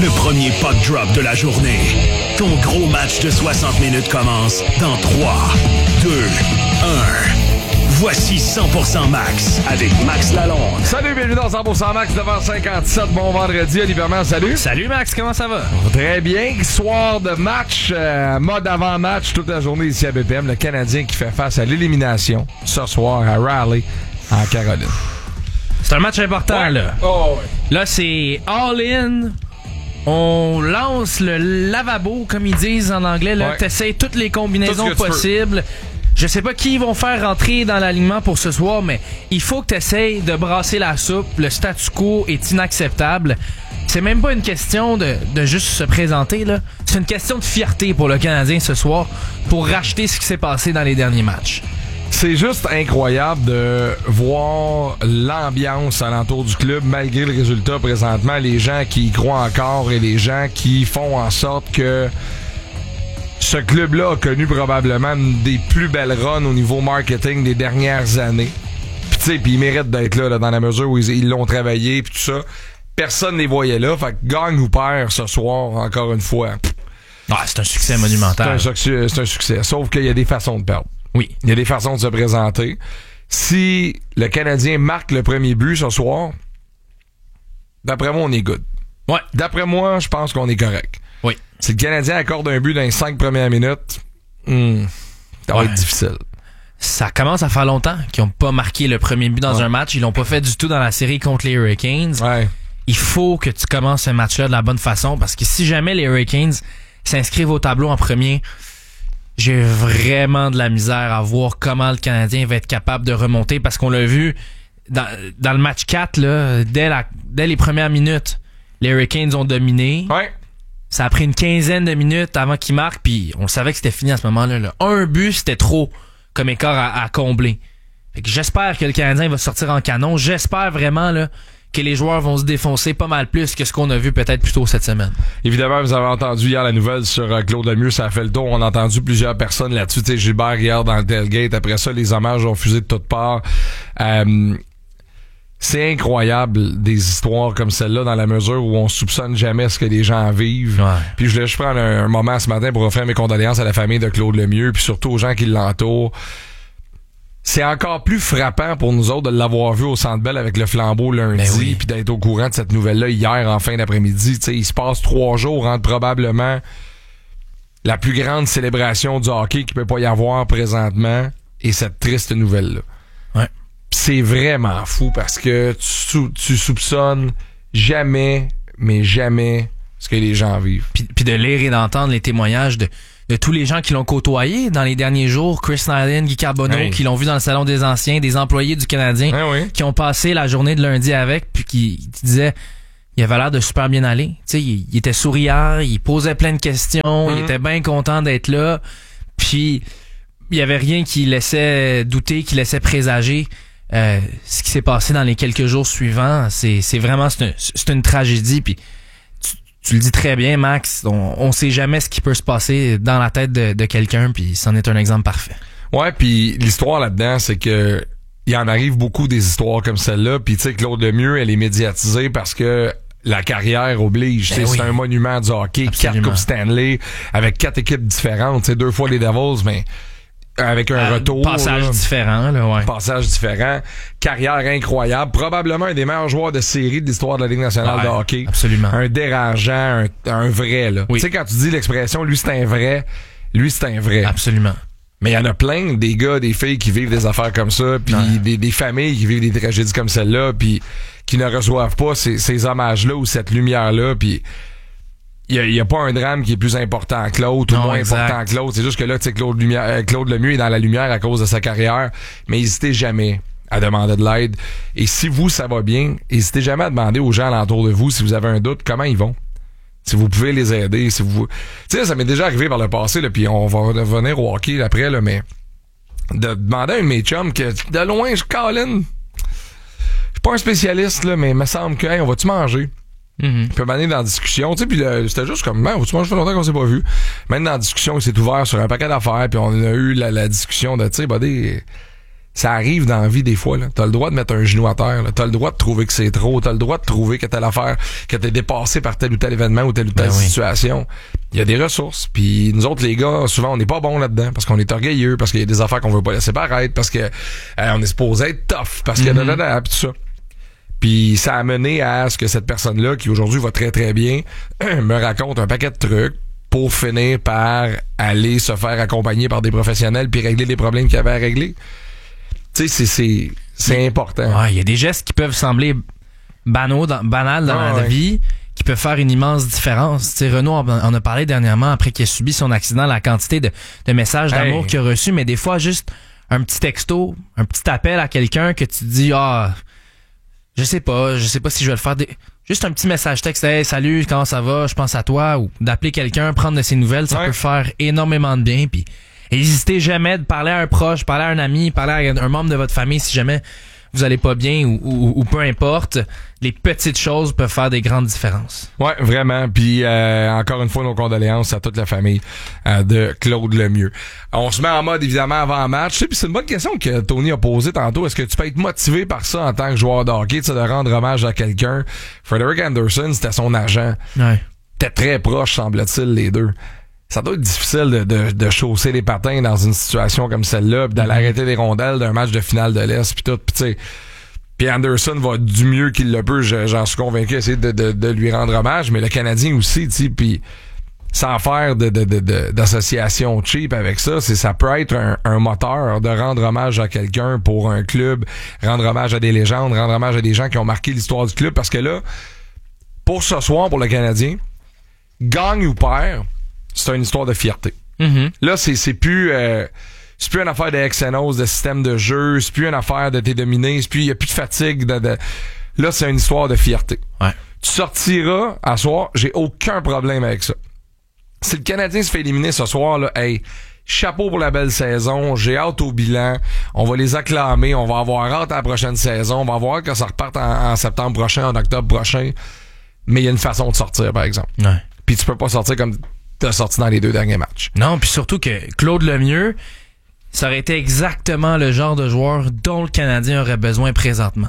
Le premier puck drop de la journée. Ton gros match de 60 minutes commence dans 3, 2, 1. Voici 100% Max avec Max Lalonde. Salut, bienvenue dans 100% Max, 9h57. Bon vendredi, Olivier Perman, salut. Salut Max, comment ça va? Très bien. Soir de match, mode avant-match toute la journée ici à BPM. Le Canadien qui fait face à l'élimination ce soir à Raleigh, en Caroline. C'est un match important, ouais. là. Oh, ouais. Là, c'est all-in. On lance le lavabo, comme ils disent en anglais. Là, ouais. T'essayes toutes les combinaisons Tout ce que possibles. Je sais pas qui ils vont faire rentrer dans l'alignement pour ce soir, mais il faut que t'essayes de brasser la soupe. Le statu quo est inacceptable. C'est même pas une question de juste se présenter, là. C'est une question de fierté pour le Canadien ce soir pour racheter ce qui s'est passé dans les derniers matchs. C'est juste incroyable de voir l'ambiance alentour du club malgré le résultat présentement. Les gens qui y croient encore et les gens qui font en sorte que ce club-là a connu probablement une des plus belles runs au niveau marketing des dernières années. Puis tu sais, ils méritent d'être là dans la mesure où ils l'ont travaillé puis tout ça. Personne ne les voyait là. Fait que gagne ou perd ce soir, encore une fois. Ah, c'est un succès monumental. C'est un succès. Sauf qu'il y a des façons de perdre. Oui. Il y a des façons de se présenter. Si le Canadien marque le premier but ce soir, d'après moi, on est good. Ouais. D'après moi, je pense qu'on est correct. Oui. Si le Canadien accorde un but dans les 5 premières minutes, ça va être difficile. Ça commence à faire longtemps qu'ils n'ont pas marqué le premier but dans un match. Ils l'ont pas fait du tout dans la série contre les Hurricanes. Ouais. Il faut que tu commences ce match-là de la bonne façon parce que si jamais les Hurricanes s'inscrivent au tableau en premier, j'ai vraiment de la misère à voir comment le Canadien va être capable de remonter parce qu'on l'a vu dans le match 4, là, dès les premières minutes, les Hurricanes ont dominé. Ouais. Ça a pris une quinzaine de minutes avant qu'ils marquent, puis on savait que c'était fini à ce moment-là. Là. Un but, c'était trop comme écart à combler. Fait que j'espère que le Canadien va sortir en canon. J'espère vraiment là que les joueurs vont se défoncer pas mal plus que ce qu'on a vu peut-être plus tôt cette semaine. Évidemment, vous avez entendu hier la nouvelle sur Claude Lemieux, ça a fait le tour. On a entendu plusieurs personnes là-dessus. Tu sais, Gilbert hier dans le tailgate. Après ça, les hommages ont fusé de toutes parts. C'est incroyable des histoires comme celle-là dans la mesure où on soupçonne jamais ce que les gens vivent. Ouais. Puis je voulais juste prendre un moment ce matin pour offrir mes condoléances à la famille de Claude Lemieux puis surtout aux gens qui l'entourent. C'est encore plus frappant pour nous autres de l'avoir vu au Centre Bell avec le flambeau lundi puis d'être au courant de cette nouvelle-là hier en fin d'après-midi. T'sais, il se passe 3 jours entre probablement la plus grande célébration du hockey qu'il peut pas y avoir présentement et cette triste nouvelle-là. Ouais. C'est vraiment fou parce que tu soupçonnes jamais, mais jamais ce que les gens vivent. Puis de lire et d'entendre les témoignages de tous les gens qui l'ont côtoyé dans les derniers jours, Chris Nyland, Guy Carbonneau, qui l'ont vu dans le Salon des Anciens, des employés du Canadien qui ont passé la journée de lundi avec, puis qui disaient il avait l'air de super bien aller. Tu sais, il était souriant, il posait plein de questions, il était bien content d'être là, puis il y avait rien qui laissait douter, qui laissait présager ce qui s'est passé dans les quelques jours suivants. C'est vraiment c'est une tragédie, puis tu le dis très bien, Max, on sait jamais ce qui peut se passer dans la tête de quelqu'un, puis c'en est un exemple parfait. Ouais, puis l'histoire là-dedans, c'est que il en arrive beaucoup des histoires comme celle-là, puis tu sais, Claude Lemieux, elle est médiatisée parce que la carrière oblige. C'est un monument du hockey. Absolument. 4 Coupes Stanley, avec 4 équipes différentes, 2 fois les Devils, mais avec un retour. Passage différent, là, ouais. Passage différent. Carrière incroyable. Probablement un des meilleurs joueurs de série de l'histoire de la Ligue nationale de hockey. Absolument. Un dérangeant, un vrai, là. Oui. Tu sais, quand tu dis l'expression, lui c'est un vrai. Absolument. Mais il y en a plein, des gars, des filles qui vivent des affaires comme ça, puis des familles qui vivent des tragédies comme celle-là, puis qui ne reçoivent pas ces hommages-là ou cette lumière-là, puis il y a pas un drame qui est plus important que l'autre ou moins important que l'autre. C'est juste que là, tu sais, Claude Lemieux est dans la lumière à cause de sa carrière, mais n'hésitez jamais à demander de l'aide. Et si vous, ça va bien, n'hésitez jamais à demander aux gens alentour de vous si vous avez un doute, comment ils vont. Si vous pouvez les aider, si vous... Tu sais, ça m'est déjà arrivé par le passé, là, puis on va revenir au hockey après, là, mais de demander à un de mes chums que de loin, je câline. Je suis pas un spécialiste, là, mais il me semble que, hey, on va-tu manger? Puis m'amener dans la discussion, tu sais, puis c'était juste comme, man, tu manges, ça fait longtemps qu'on s'est pas vu. Même dans la discussion, il s'est ouvert sur un paquet d'affaires, puis on a eu la discussion de, tu sais, buddy, Ça arrive dans la vie des fois, là. T'as le droit de mettre un genou à terre, là. T'as le droit de trouver que c'est trop. T'as le droit de trouver que telle affaire, que t'es dépassé par tel ou tel événement ou telle ou telle situation. Il y a des ressources. Puis nous autres, les gars, souvent, on n'est pas bons là-dedans parce qu'on est orgueilleux, parce qu'il y a des affaires qu'on veut pas laisser paraître, parce que on est supposé être tough, parce que pis tout ça. Puis ça a mené à ce que cette personne-là, qui aujourd'hui va très très bien, me raconte un paquet de trucs pour finir par aller se faire accompagner par des professionnels puis régler les problèmes qu'il y avait à régler. Tu sais, c'est important. Ouais, il y a des gestes qui peuvent sembler banals dans la vie, qui peuvent faire une immense différence. Tu sais, Renaud en a parlé dernièrement après qu'il a subi son accident, la quantité de messages d'amour qu'il a reçus, mais des fois juste un petit texto, un petit appel à quelqu'un que tu te dis je sais pas si je vais le faire. Juste un petit message texte, hey, salut, comment ça va, je pense à toi, ou d'appeler quelqu'un, prendre de ses nouvelles, ça peut faire énormément de bien. Puis n'hésitez jamais de parler à un proche, parler à un ami, parler à un membre de votre famille si jamais vous allez pas bien ou peu importe. Les petites choses peuvent faire des grandes différences. Ouais, vraiment. Puis encore une fois, nos condoléances à toute la famille de Claude Lemieux. On se met en mode évidemment avant-match. Tu sais, puis c'est une bonne question que Tony a posée tantôt. Est-ce que tu peux être motivé par ça en tant que joueur de hockey, de rendre hommage à quelqu'un? Frederick Anderson, c'était son agent. Ouais. T'es très proche, semble-t-il, les deux. Ça doit être difficile de chausser les patins dans une situation comme celle-là, pis d'aller arrêter des rondelles d'un match de finale de l'Est, pis tout, pis tu sais. Puis Anderson va du mieux qu'il le peut, j'en suis convaincu, essayer de lui rendre hommage, mais le Canadien aussi, tu sais, puis sans faire d'association cheap avec ça, ça peut être un moteur de rendre hommage à quelqu'un pour un club, rendre hommage à des légendes, rendre hommage à des gens qui ont marqué l'histoire du club, parce que là, pour ce soir, pour le Canadien, gagne ou perd, c'est une histoire de fierté. Mm-hmm. Là, c'est plus une affaire de XNOs, de système de jeu, c'est plus une affaire de t'es dominé, il y a plus de fatigue. Là, c'est une histoire de fierté. Ouais. Tu sortiras à soir, j'ai aucun problème avec ça. Si le Canadien se fait éliminer ce soir, là, hey, chapeau pour la belle saison, j'ai hâte au bilan, on va les acclamer, on va avoir hâte à la prochaine saison, on va voir que ça reparte en septembre prochain, en octobre prochain. Mais il y a une façon de sortir, par exemple. Ouais. Puis tu peux pas sortir comme t'as sorti dans les 2 derniers matchs. Non, puis surtout que Claude Lemieux, ça aurait été exactement le genre de joueur dont le Canadien aurait besoin présentement.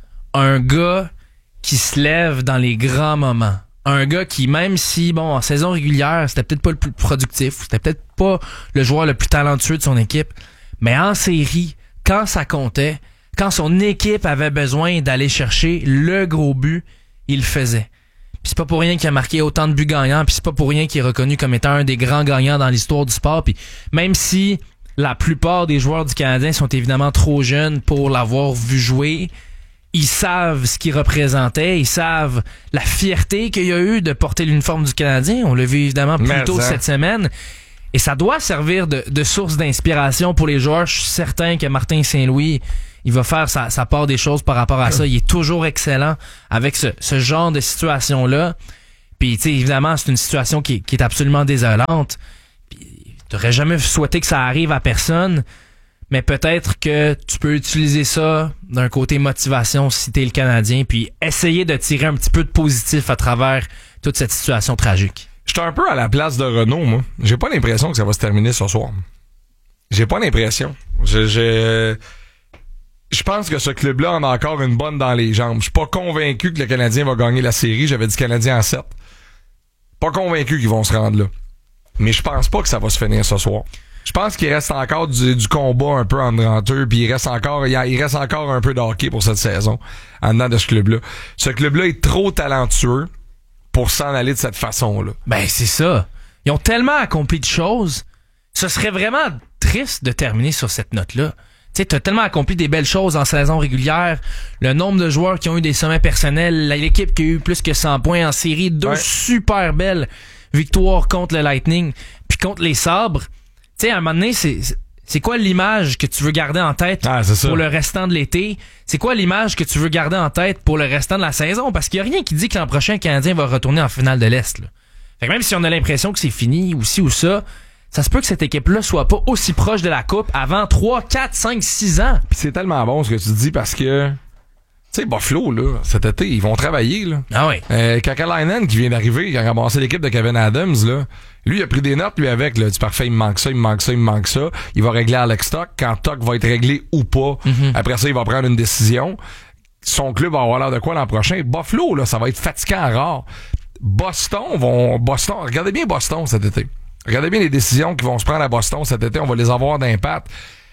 Un gars qui se lève dans les grands moments. Un gars qui, même si, bon, en saison régulière, c'était peut-être pas le plus productif, c'était peut-être pas le joueur le plus talentueux de son équipe, mais en série, quand ça comptait, quand son équipe avait besoin d'aller chercher le gros but, il le faisait. Puis c'est pas pour rien qu'il a marqué autant de buts gagnants, puis c'est pas pour rien qu'il est reconnu comme étant un des grands gagnants dans l'histoire du sport. Puis même si la plupart des joueurs du Canadien sont évidemment trop jeunes pour l'avoir vu jouer, ils savent ce qu'il représentait, ils savent la fierté qu'il y a eu de porter l'uniforme du Canadien. On l'a vu évidemment plus tôt cette semaine. Et ça doit servir de source d'inspiration pour les joueurs. Je suis certain que Martin Saint-Louis, il va faire sa part des choses par rapport à ça. Il est toujours excellent avec ce genre de situation-là. Puis, tu sais, évidemment, c'est une situation qui est absolument désolante. Puis, t'aurais jamais souhaité que ça arrive à personne. Mais peut-être que tu peux utiliser ça d'un côté motivation si t'es le Canadien, puis essayer de tirer un petit peu de positif à travers toute cette situation tragique. J'étais un peu à la place de Renaud, moi. J'ai pas l'impression que ça va se terminer ce soir. J'ai pas l'impression. Je pense que ce club-là en a encore une bonne dans les jambes. Je suis pas convaincu que le Canadien va gagner la série. J'avais dit Canadien en 7. Pas convaincu qu'ils vont se rendre là. Mais je pense pas que ça va se finir ce soir. Je pense qu'il reste encore du combat un peu entre eux, puis il reste encore un peu de hockey pour cette saison en dedans de ce club-là. Ce club-là est trop talentueux pour s'en aller de cette façon-là. Ben, c'est ça. Ils ont tellement accompli de choses. Ce serait vraiment triste de terminer sur cette note-là. Tu sais, t'as tellement accompli des belles choses en saison régulière. Le nombre de joueurs qui ont eu des sommets personnels, l'équipe qui a eu plus que 100 points en série, 2 super belles victoires contre le Lightning, puis contre les Sabres. Tu sais, à un moment donné, c'est quoi l'image que tu veux garder en tête pour le restant de l'été? C'est quoi l'image que tu veux garder en tête pour le restant de la saison? Parce qu'il y a rien qui dit que l'an prochain, le Canadien va retourner en finale de l'Est, là. Fait que même si on a l'impression que c'est fini, ou ci ou ça se peut que cette équipe-là soit pas aussi proche de la Coupe avant 3, 4, 5, 6 ans. Puis c'est tellement bon ce que tu dis parce que Tu sais, Buffalo, là, cet été, ils vont travailler, là. Ah oui. Kakalainen, qui vient d'arriver, qui a ramassé l'équipe de Kevin Adams, là. Lui, il a pris des notes, lui, avec, là. Du parfait, il me manque ça, il me manque ça, il me manque ça. Il va régler Alex Tuch. Quand Tuch va être réglé ou pas, après ça, il va prendre une décision. Son club va avoir l'air de quoi l'an prochain? Buffalo, là, ça va être fatigant rare. Boston, regardez bien Boston cet été. Regardez bien les décisions qui vont se prendre à Boston cet été. On va les avoir d'impact.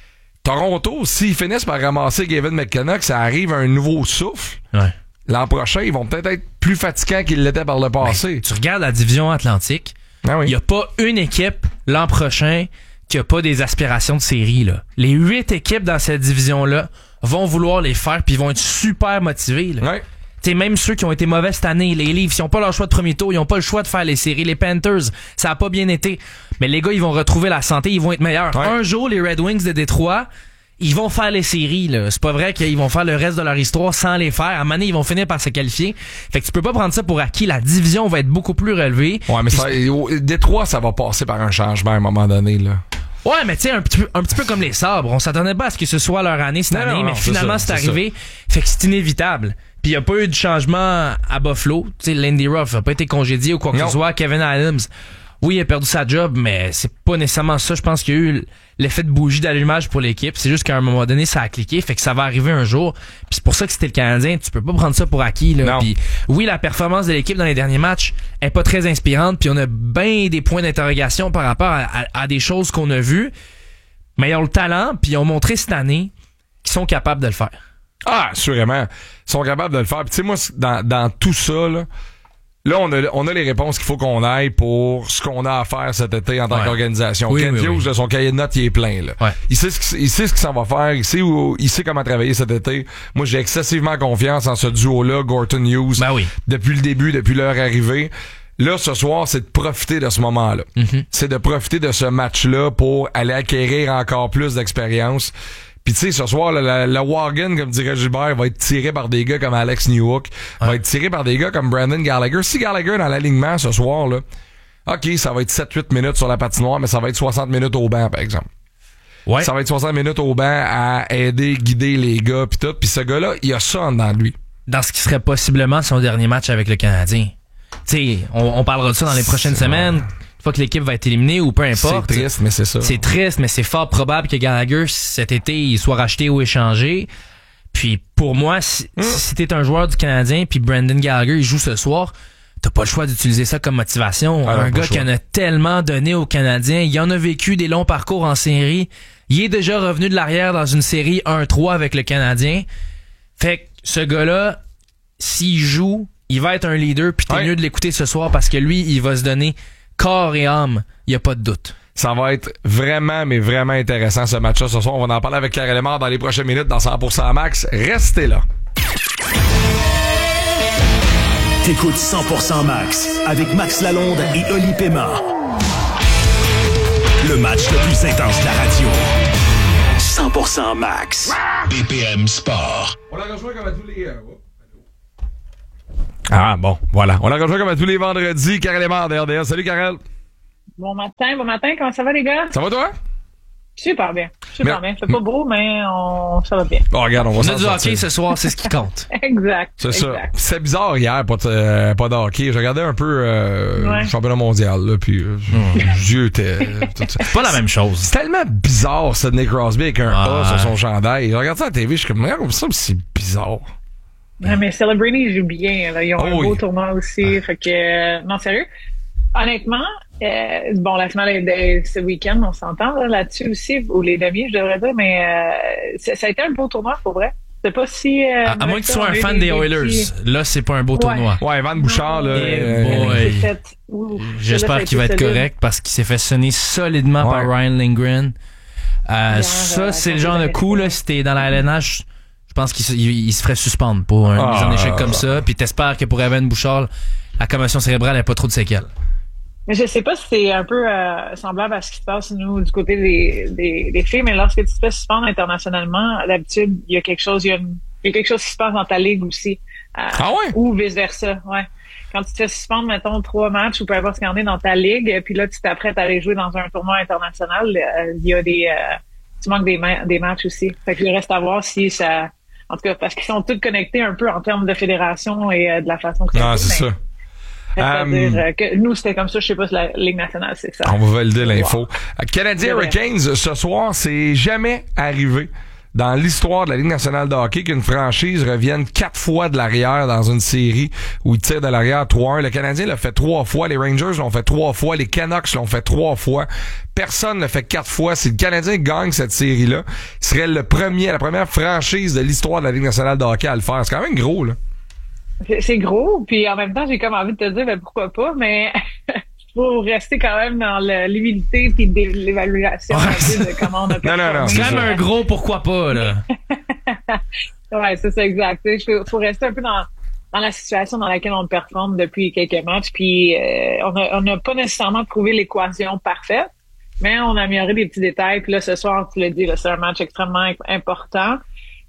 Toronto, s'ils finissent par ramasser Gavin McKenna, que ça arrive à un nouveau souffle, l'an prochain, ils vont peut-être être plus fatigants qu'ils l'étaient par le passé. Ben, tu regardes la division Atlantique, il n'y a pas une équipe l'an prochain qui a pas des aspirations de série, là. Les 8 équipes dans cette division-là vont vouloir les faire puis ils vont être super motivés, là. Ouais. T'sais, même ceux qui ont été mauvais cette année, les Leafs, ils n'ont pas leur choix de premier tour, ils n'ont pas le choix de faire les séries. Les Panthers, ça a pas bien été. Mais les gars, ils vont retrouver la santé, ils vont être meilleurs. Ouais. Un jour, les Red Wings de Détroit, ils vont faire les séries, là. C'est pas vrai qu'ils vont faire le reste de leur histoire sans les faire. À un moment donné, ils vont finir par se qualifier. Fait que tu peux pas prendre ça pour acquis. La division va être beaucoup plus relevée. Ouais, mais ça, Détroit, ça va passer par un changement à un moment donné, là. Ouais, mais tu sais, un petit peu comme les Sabres. On s'attendait pas à ce que ce soit leur année cette année, mais finalement, c'est arrivé. Fait que c'est inévitable. Puis il n'y a pas eu de changement à Buffalo. Tu sais, Lindy Ruff n'a pas été congédié ou quoi que ce soit. Kevin Adams, oui, il a perdu sa job, mais c'est pas nécessairement ça. Je pense qu'il y a eu l'effet de bougie d'allumage pour l'équipe. C'est juste qu'à un moment donné, ça a cliqué. Fait que ça va arriver un jour. Puis c'est pour ça que c'était le Canadien. Tu peux pas prendre ça pour acquis, là. Puis oui, la performance de l'équipe dans les derniers matchs est pas très inspirante. Puis on a bien des points d'interrogation par rapport à des choses qu'on a vues. Mais ils ont le talent, puis ils ont montré cette année qu'ils sont capables de le faire. Ah, assurément. Ils sont capables de le faire. Puis tu sais, moi, dans tout ça, là, on a les réponses qu'il faut qu'on aille pour ce qu'on a à faire cet été en tant qu'organisation. Oui, Ken Hughes, son cahier de notes, il est plein, là. Ouais. Il sait ce qu'il s'en va faire. Il sait comment travailler cet été. Moi, j'ai excessivement confiance en ce duo-là, Gorton Hughes. Ben oui. Depuis le début, depuis leur arrivée. Là, ce soir, c'est de profiter de ce moment-là. C'est de profiter de ce match-là pour aller acquérir encore plus d'expérience. Puis tu sais, ce soir, le Wagon, comme dirait Gilbert, va être tiré par des gars comme Alex Newhook, va être tiré par des gars comme Brandon Gallagher. Si Gallagher est dans l'alignement ce soir, là, OK, ça va être 7-8 minutes sur la patinoire, mais ça va être 60 minutes au banc, par exemple. Ouais. Ça va être 60 minutes au banc à aider, guider les gars, pis tout. Puis ce gars-là, il a ça en dedans de lui. Dans ce qui serait possiblement son dernier match avec le Canadien. Tu sais, on parlera de ça dans les prochaines semaines. Une fois que l'équipe va être éliminée ou peu importe. C'est triste, mais c'est ça. C'est triste, mais c'est fort probable que Gallagher, cet été, il soit racheté ou échangé. Puis pour moi, si t'es un joueur du Canadien puis Brandon Gallagher, il joue ce soir, t'as pas le choix d'utiliser ça comme motivation. Un gars qui en a tellement donné aux Canadiens, il en a vécu des longs parcours en série. Il est déjà revenu de l'arrière dans une série 1-3 avec le Canadien. Fait que ce gars-là, s'il joue, il va être un leader, puis t'es mieux de l'écouter ce soir parce que lui, il va se donner corps et âme, il n'y a pas de doute. Ça va être vraiment, mais vraiment intéressant ce match-là ce soir. On va en parler avec Pierre Lemar dans les prochaines minutes dans 100% Max. Restez là. T'écoutes 100% Max avec Max Lalonde et Oli Pema. Le match le plus intense de la radio. 100% Max. BPM Sport. On l'a rejoint comme à tous les... Ah bon, voilà. On l'a rejoint comme à tous les vendredis. Karel Lemar de RDS. Salut Karel. Bon matin. Comment ça va les gars? Ça va toi? Super bien. C'est pas beau, mais ça va bien. Bon, regarde, on a du hockey ce soir, c'est ce qui compte. Exact. C'est ça. C'est bizarre hier, pas de hockey. Je regardais un peu le championnat mondial, là, puis Dieu était... C'est pas la même chose. C'est tellement bizarre, Sidney Crosby avec un A sur son chandail. Je regarde ça à la TV, je suis comme ça, c'est bizarre. Ouais, mais Celebrity joue bien. Là. Ils ont un beau tournoi aussi. Fait que non, sérieux. Honnêtement, la finale de ce week-end, on s'entend là-dessus aussi, ou les demi, je devrais dire, mais ça a été un beau tournoi, pour vrai. C'est pas si... à moins que tu sois un fan des Oilers. Là, c'est pas un beau tournoi. Ouais, Evan Bouchard, là... J'espère qu'il va être correct parce qu'il s'est fait sonner solidement par Ryan Lindgren. Ça, c'est le genre de coup, là, si t'es dans la LNH... Je pense qu'il se ferait suspendre pour une mise en échec comme ça. Puis t'espères que pour Evan Bouchard, la commotion cérébrale n'a pas trop de séquelles. Mais je sais pas si c'est un peu semblable à ce qui se passe nous du côté des filles, mais lorsque tu te fais suspendre internationalement, d'habitude, il y a quelque chose qui se passe dans ta ligue aussi. Ou vice-versa, ouais. Quand tu te fais suspendre, mettons, 3 matchs ou peu importe ce qu'il y en est dans ta ligue, puis là, tu t'apprêtes à aller jouer dans un tournoi international, il y a tu manques des matchs aussi. Fait qu'il reste à voir si ça En tout cas, parce qu'ils sont tous connectés un peu en termes de fédération et de la façon que non, c'est ça. C'est-à-dire que nous, c'était comme ça, je sais pas si la Ligue nationale, c'est ça. On va valider l'info. Canadien Hurricanes, ce soir, c'est jamais arrivé dans l'histoire de la Ligue nationale de hockey qu'une franchise revienne 4 fois de l'arrière dans une série où ils tirent de l'arrière 3-1. Le Canadien l'a fait 3 fois, les Rangers l'ont fait 3 fois, les Canucks l'ont fait 3 fois. Personne ne l'a fait 4 fois. Si le Canadien gagne cette série-là, il serait la première franchise de l'histoire de la Ligue nationale de hockey à le faire. C'est quand même gros, là. C'est gros, puis en même temps, j'ai comme envie de te dire, ben pourquoi pas, mais faut rester quand même dans l'humilité puis l'évaluation de comment on a performé. Non. C'est quand même un gros pourquoi pas, là. Ouais, c'est ça, exact. Il faut rester un peu dans la situation dans laquelle on performe depuis quelques matchs, puis on n'a pas nécessairement trouvé l'équation parfaite, mais on a amélioré des petits détails, puis là, ce soir, tu l'as dit, là, c'est un match extrêmement important.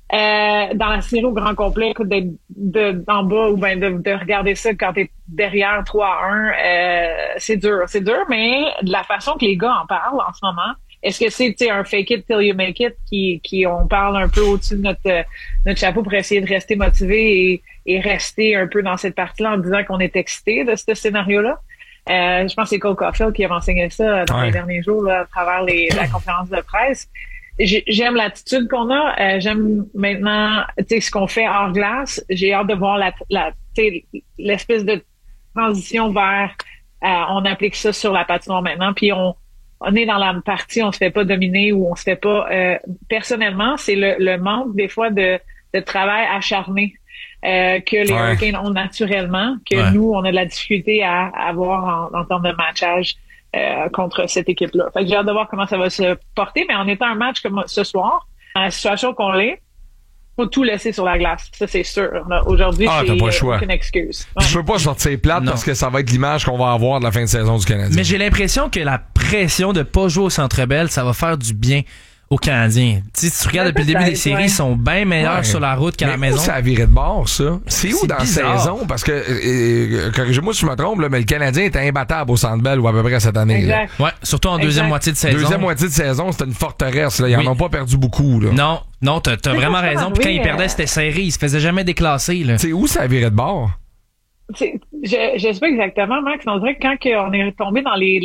Dans la série au grand complet, écoute, d'en bas ou ben de regarder ça quand t'es derrière 3-1, c'est dur, mais de la façon que les gars en parlent en ce moment, est-ce que c'est un fake it till you make it qui on parle un peu au-dessus de notre chapeau pour essayer de rester motivé et rester un peu dans cette partie-là en disant qu'on est excité de ce scénario-là? Je pense que c'est Cole Caulfield qui a enseigné ça dans les derniers jours là, à travers la conférence de presse. J'aime l'attitude qu'on a. J'aime maintenant, ce qu'on fait hors glace. J'ai hâte de voir l'espèce de transition vers on applique ça sur la patinoire maintenant. Puis on est dans la partie, on se fait pas dominer ou on se fait pas. Personnellement, c'est le manque des fois de travail acharné que les Hurricanes ont naturellement, que nous on a de la difficulté à avoir en termes de matchage. Contre cette équipe-là. Fait que j'ai hâte de voir comment ça va se porter, mais en étant un match comme ce soir, dans la situation qu'on l'est, faut tout laisser sur la glace. Ça, c'est sûr. Aujourd'hui, t'as pas le choix. Aucune excuse. Je peux pas sortir plate parce que ça va être l'image qu'on va avoir de la fin de saison du Canadien. Mais j'ai l'impression que la pression de pas jouer au Centre Bell, ça va faire du bien aux Canadiens. Tu regardes depuis le début des séries, ils sont bien meilleurs sur la route qu'à la maison. Ça a viré de bord, ça. C'est où dans la saison? Parce que, corrigez-moi si je me trompe, là, mais le Canadien était imbattable au Centre Bell ou à peu près cette année. Exact. Ouais, surtout en deuxième moitié de saison. Deuxième moitié de saison, c'était une forteresse. Là. Ils en ont pas perdu beaucoup. Là. Non, t'as vraiment raison. Puis quand ils perdaient, c'était serré. Ils se faisaient jamais déclasser. C'est où ça a viré de bord? Je sais pas exactement, Max. On dirait que quand on est tombé dans les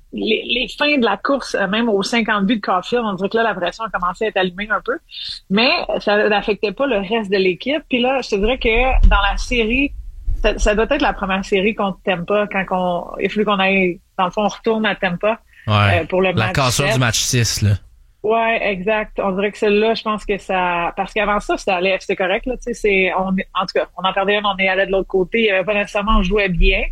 fins de la course, même aux 50 buts de Caulfield, on dirait que là, la pression a commencé à être allumée un peu. Mais ça n'affectait pas le reste de l'équipe. Puis là, je te dirais que dans la série, ça doit être la première série contre Tampa quand il faut qu'on aille, dans le fond, on retourne à Tampa pour le match. La cassure du match 6, là. Ouais, exact. On dirait que celle-là, je pense que ça, parce qu'avant ça, c'était correct, là, tu sais, en tout cas, on en perdait un, on est allé de l'autre côté. Il y avait pas nécessairement, on jouait bien.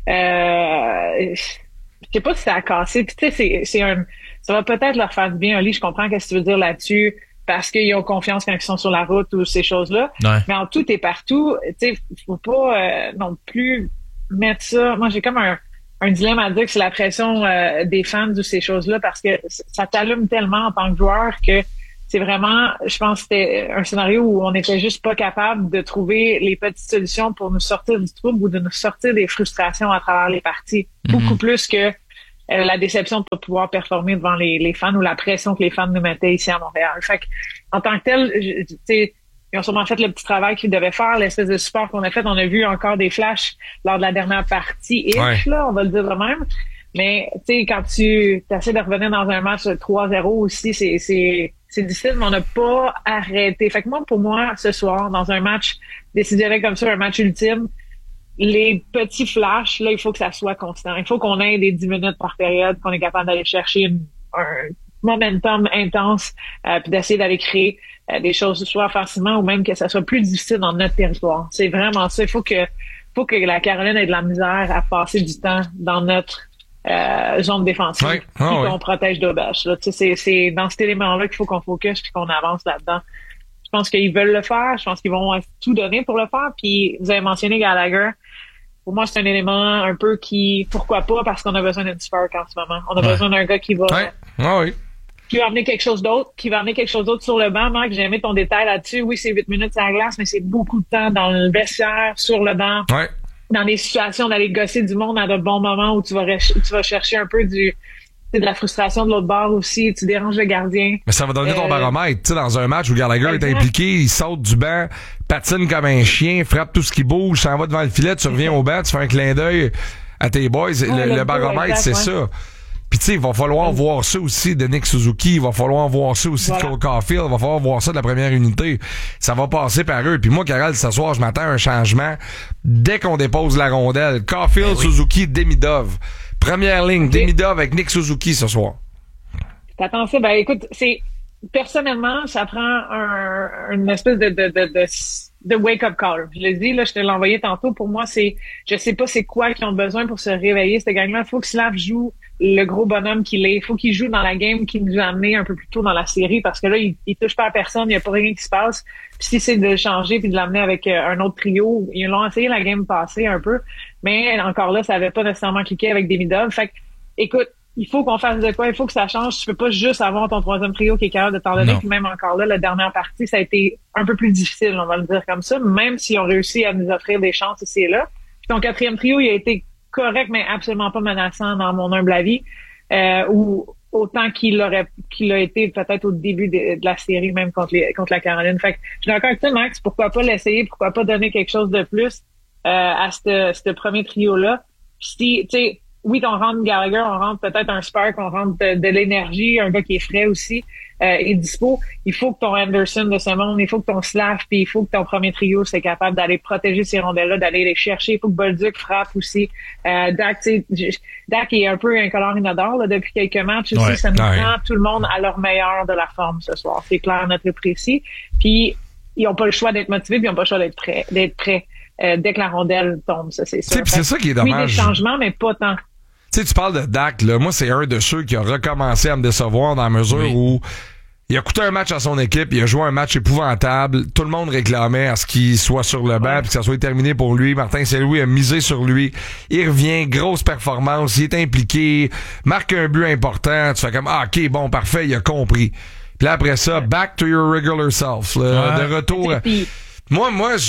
Je sais pas si ça a cassé. Puis tu sais, ça va peut-être leur faire du bien, Ali. Je comprends qu'est-ce que tu veux dire là-dessus, parce qu'ils ont confiance quand ils sont sur la route ou ces choses-là. Ouais. Mais en tout et partout, tu sais, faut pas non plus mettre ça. Moi, j'ai comme un dilemme à dire que c'est la pression des fans ou ces choses-là, parce que ça t'allume tellement en tant que joueur que c'est vraiment, je pense que c'était un scénario où on n'était juste pas capable de trouver les petites solutions pour nous sortir du trouble ou de nous sortir des frustrations à travers les parties. Beaucoup plus que la déception de pas pouvoir performer devant les fans ou la pression que les fans nous mettaient ici à Montréal. Fait que, en tant que tel, tu sais, ils ont sûrement fait le petit travail qu'ils devaient faire, l'espèce de support qu'on a fait. On a vu encore des flashs lors de la dernière partie, là, on va le dire de même. Mais, tu sais, quand tu essaies de revenir dans un match 3-0 aussi, c'est difficile, mais on n'a pas arrêté. Fait que pour moi, ce soir, dans un match décisionnel comme ça, un match ultime, les petits flashs, là, il faut que ça soit constant. Il faut qu'on ait des 10 minutes par période, qu'on est capable d'aller chercher un momentum intense, puis d'essayer d'aller créer des choses soit facilement ou même que ça soit plus difficile dans notre territoire. C'est vraiment ça. Il faut que la Caroline ait de la misère à passer du temps dans notre zone défensive qu'on protège d'Aubache. C'est dans cet élément-là qu'il faut qu'on focus puis qu'on avance là-dedans. Je pense qu'ils veulent le faire. Je pense qu'ils vont tout donner pour le faire. Puis vous avez mentionné Gallagher. Pour moi, c'est un élément un peu pourquoi pas, parce qu'on a besoin d'une spark en ce moment. On a besoin d'un gars qui va qui va amener quelque chose d'autre, sur le banc. Marc, j'ai aimé ton détail là-dessus. Oui, c'est 8 minutes sur la glace, mais c'est beaucoup de temps dans le vestiaire, sur le banc. Dans des situations d'aller gosser du monde à de bons moments où tu vas chercher un peu c'est de la frustration de l'autre bord aussi. Tu déranges le gardien. Mais ça va donner ton baromètre. Tu sais, dans un match où Gallagher est impliqué, il saute du banc, patine comme un chien, frappe tout ce qui bouge, s'en va devant le filet, tu reviens au banc, tu fais un clin d'œil à tes boys. Le baromètre, c'est ça. Puis tu sais, il va falloir voir ça aussi de Nick Suzuki, il va falloir voir ça aussi de Cole Caulfield, il va falloir voir ça de la première unité. Ça va passer par eux. Puis moi, Carole, ce soir, je m'attends à un changement dès qu'on dépose la rondelle. Caulfield, Suzuki, Demidov. Première ligne, Demidov avec Nick Suzuki ce soir. T'attends ça? Ben écoute, personnellement, ça prend une espèce de wake-up call. Je l'ai dit, là, je te l'ai envoyé tantôt. Pour moi, je sais pas c'est quoi qu'ils ont besoin pour se réveiller, cette gang-là. Il faut que Slav joue le gros bonhomme qu'il est. Il faut qu'il joue dans la game qu'il nous a amené un peu plus tôt dans la série, parce que là, il touche pas à personne, il n'y a pas rien qui se passe. Puis si c'est de le changer puis de l'amener avec un autre trio, ils l'ont essayé la game passée un peu, mais encore là, ça avait pas nécessairement cliqué avec Demidov. Fait que, écoute, il faut qu'on fasse de quoi, il faut que ça change. Tu peux pas juste avoir ton troisième trio qui est capable de t'en donner. Puis même encore là, la dernière partie, ça a été un peu plus difficile, on va le dire comme ça, même s'ils ont réussi à nous offrir des chances ici et là. Puis ton quatrième trio, il a été correct, mais absolument pas menaçant dans mon humble avis, ou autant qu'il l'a été peut-être au début de la série, même contre la Caroline. Fait que je suis d'accord avec toi, Max, pourquoi pas l'essayer, pourquoi pas donner quelque chose de plus à ce premier trio-là. Puis si, tu sais, oui, on rentre Gallagher, on rentre peut-être un Spark, on rentre de l'énergie, un gars qui est frais aussi, et dispo. Il faut que ton Anderson de ce monde, il faut que ton Slav, puis il faut que ton premier trio soit capable d'aller protéger ces rondelles-là, d'aller les chercher. Il faut que Bolduc frappe aussi. Dak, tu sais, Dak est un peu incolore inodore là, depuis quelques matchs aussi. Ça nous prend tout le monde à leur meilleur de la forme ce soir. C'est clair, net et précis. Puis ils ont pas le choix d'être motivés, puis ils ont pas le choix d'être prêts dès que la rondelle tombe, ça c'est sûr. C'est ça qui est dommage. Oui, des changements, mais pas tant. Tu sais, tu parles de Dak, là. Moi, c'est un de ceux qui a recommencé à me décevoir dans la mesure où il a coûté un match à son équipe, il a joué un match épouvantable. Tout le monde réclamait à ce qu'il soit sur le banc puis que ça soit terminé pour lui. Martin Saint-Louis a misé sur lui. Il revient, grosse performance, il est impliqué, marque un but important. Tu fais comme, OK, bon, parfait, il a compris. Puis là, après ça, back to your regular self. Là, de retour... Moi,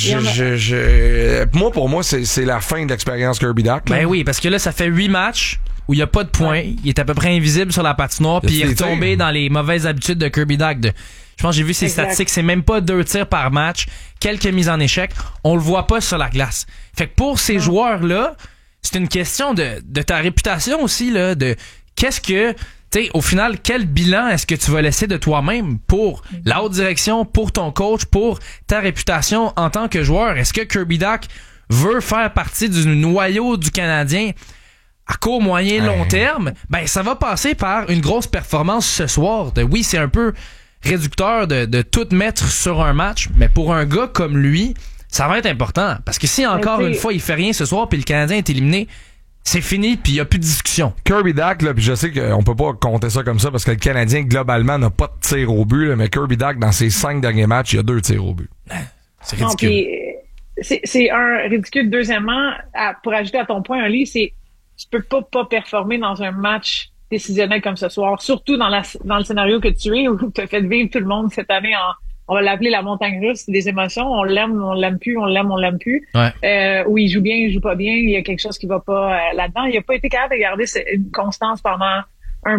pour moi, c'est la fin de l'expérience Kirby Dach. Ben oui, parce que là, ça fait 8 matchs où il n'y a pas de points. Il est à peu près invisible sur la patinoire, puis il est retombé dans les mauvaises habitudes de Kirby Dach. Je pense que j'ai vu ses statistiques, c'est même pas 2 tirs par match, quelques mises en échec. On le voit pas sur la glace. Fait que pour ces joueurs-là, c'est une question de ta réputation aussi, là, de qu'est-ce que... T'sais, au final, quel bilan est-ce que tu vas laisser de toi-même pour la haute direction, pour ton coach, pour ta réputation en tant que joueur? Est-ce que Kirby Dach veut faire partie du noyau du Canadien à court, moyen, long terme? Ben, ça va passer par une grosse performance ce soir. Oui, c'est un peu réducteur de tout mettre sur un match, mais pour un gars comme lui, ça va être important. Parce que si encore une fois, il fait rien ce soir puis le Canadien est éliminé, c'est fini, puis il n'y a plus de discussion. Kirby Dach, là, puis je sais qu'on peut pas compter ça comme ça parce que le Canadien, globalement, n'a pas de tir au but, là, mais Kirby Dach, dans ses 5 derniers matchs, il y a 2 tirs au but. C'est ridicule. C'est un ridicule. Deuxièmement, pour ajouter à ton point, Ali, tu peux pas performer dans un match décisionnel comme ce soir, surtout dans le scénario que tu es, où tu as fait vivre tout le monde cette année on va l'appeler la montagne russe des émotions. On l'aime, on l'aime plus, on l'aime, on l'aime plus. Ouais. Où il joue bien, il joue pas bien, il y a quelque chose qui va pas là-dedans. Il a pas été capable de garder une constance pendant